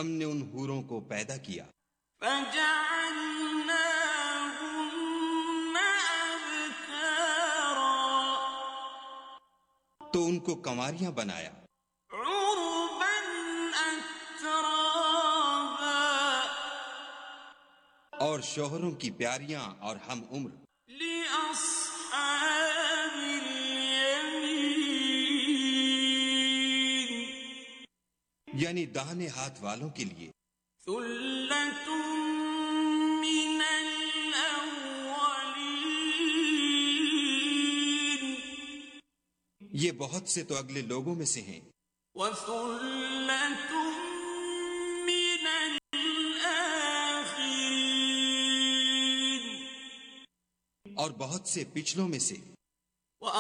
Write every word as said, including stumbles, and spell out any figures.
हमने उन हूरों को पैदा किया, तो उनको कंवारियां बनाया, और शोहरों की प्यारियां और हम उम्र, यानी दाहिने हाथ वालों के लिए। ये बहुत से तो अगले लोगों में से हैं, और बहुत से पिछलों में से।